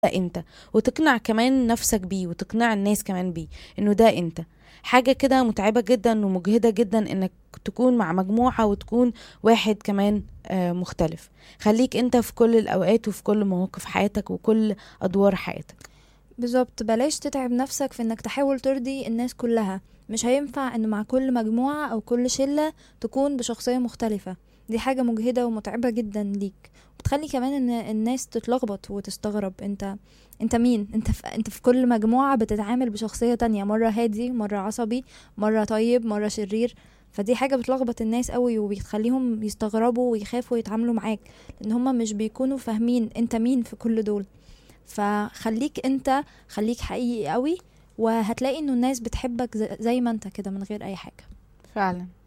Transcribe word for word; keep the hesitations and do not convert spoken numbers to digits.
انت، وتقنع كمان نفسك بيه وتقنع الناس كمان بيه انه ده انت. حاجة كده متعبة جدا ومجهدة جدا انك تكون مع مجموعة وتكون واحد كمان آه، مختلف. خليك انت في كل الاوقات وفي كل مواقف حياتك وكل ادوار حياتك. بالظبط، بلاش تتعب نفسك في انك تحاول ترضي الناس كلها. مش هينفع ان مع كل مجموعة او كل شلة تكون بشخصية مختلفة. دي حاجة مجهدة ومتعبة جدا ليك، بتخلي كمان ان الناس تتلخبط وتستغرب انت انت مين. انت في... انت في كل مجموعة بتتعامل بشخصية تانية، مرة هادي، مرة عصبي، مرة طيب، مرة شرير. فدي حاجة بتلخبط الناس قوي وبتخليهم يستغربوا ويخافوا يتعاملوا معاك، لان هما مش بيكونوا فاهمين انت مين في كل دول. فخليك انت، خليك حقيقي قوي، وهتلاقي انه الناس بتحبك ز- زي ما انت كده من غير اي حاجة. فعلا.